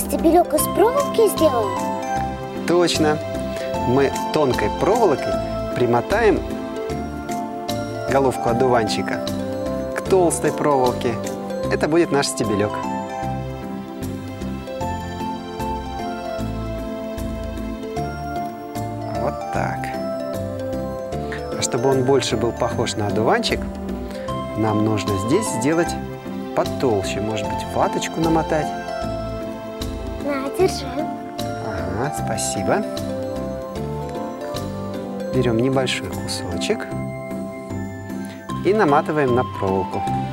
стебелек из проволоки сделан? Точно. Мы тонкой проволокой примотаем головку одуванчика к толстой проволоке. Это будет наш стебелек. Вот так. А чтобы он больше был похож на одуванчик, нам нужно здесь сделать потолще. Может быть, ваточку намотать? На, держи. Ага, спасибо. Берем небольшой кусочек и наматываем на проволоку.